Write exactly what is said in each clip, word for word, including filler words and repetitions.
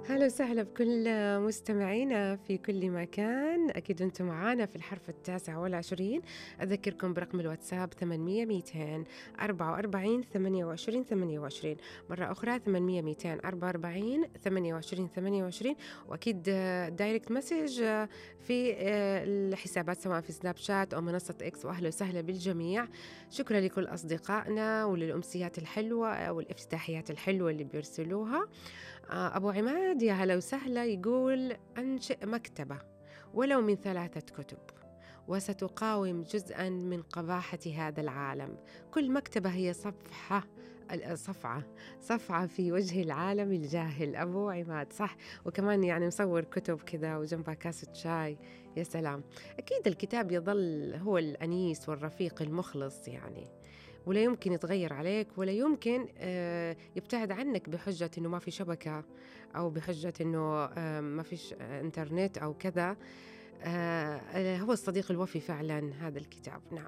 هلا وسهلا بكل مستمعينا في كل مكان. أكيد أنتم معانا في الحرف التاسع والعشرين. أذكركم برقم الواتساب ثمانمية ميتين أربعة وأربعين ثمانية وعشرين ثمانية وعشرين، مرة أخرى ثمانمية ميتين أربعة وأربعين ثمانية وعشرين ثمانية وعشرين. وأكيد دايركت مسج في آه، الحسابات سواء في سناب شات أو منصة إكس. وأهلا وسهلا بالجميع. شكرا لكل أصدقائنا وللأمسيات الحلوة والإفتتاحيات الحلوة اللي بيرسلوها. آه، أبو عماد يا هلا وسهلا يقول: أنشئ مكتبة ولو من ثلاثة كتب، وستقاوم جزءا من قباحة هذا العالم. كل مكتبة هي صفحة صفعة صفعة في وجه العالم الجاهل. أبو عماد صح. وكمان يعني مصور كتب كذا وجنبها كاسة شاي. يا سلام. أكيد الكتاب يظل هو الأنيس والرفيق المخلص يعني، ولا يمكن يتغير عليك، ولا يمكن آه، يبتعد عنك بحجة إنه ما في شبكة، أو بحجة إنه آه، ما فيش آه، إنترنت أو كذا. آه، هو الصديق الوفي فعلا هذا الكتاب. نعم.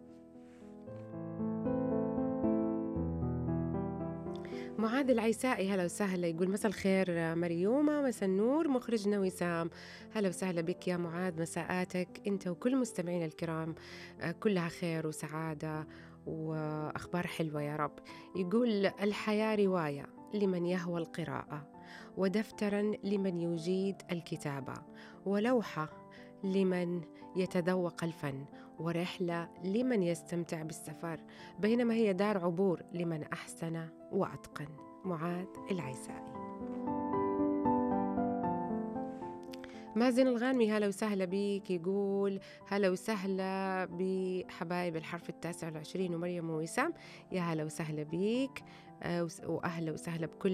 معاذ العيسائي هلا وسهلا يقول: مساء الخير مريومة، مساء النور مخرجنا وسام. هلا وسهلا بك يا معاذ، مساءاتك أنت وكل مستمعين الكرام آه، كلها خير وسعادة وأخبار حلوة يا رب. يقول: الحياة رواية لمن يهوى القراءة، ودفترا لمن يجيد الكتابة، ولوحة لمن يتذوق الفن، ورحلة لمن يستمتع بالسفر، بينما هي دار عبور لمن أحسن وأتقن. معاذ العيسائي. مازن الغانمي هلا وسهلا بيك، يقول: هلا وسهلا بحبايب الحرف التاسع والعشرين ومريم ووسام. يا هلا وسهلا بيك. آه، وأهلا وسهلا بكل